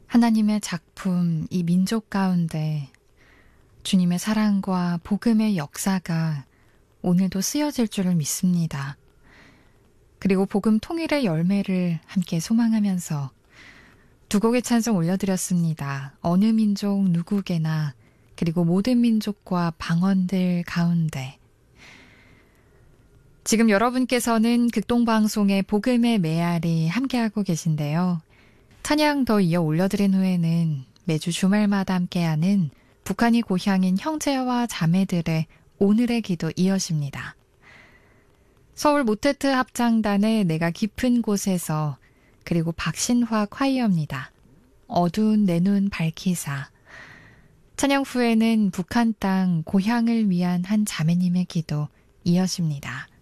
하나님의 작품, 이 민족 가운데 주님의 사랑과 복음의 역사가 오늘도 쓰여질 줄을 믿습니다. 그리고 복음 통일의 열매를 함께 소망하면서 두 곡의 찬송 올려드렸습니다. 어느 민족 누구게나 그리고 모든 민족과 방언들 가운데. 지금 여러분께서는 극동방송의 복음의 메아리 함께하고 계신데요. 찬양 더 이어 올려드린 후에는 매주 주말마다 함께하는 북한이 고향인 형제와 자매들의 오늘의 기도 이어집니다. 서울 모테트 합창단의 내가 깊은 곳에서, 그리고 박신화 콰이어입니다. 어두운 내 눈 밝히사. 찬양 후에는 북한 땅 고향을 위한 한 자매님의 기도 이어집니다.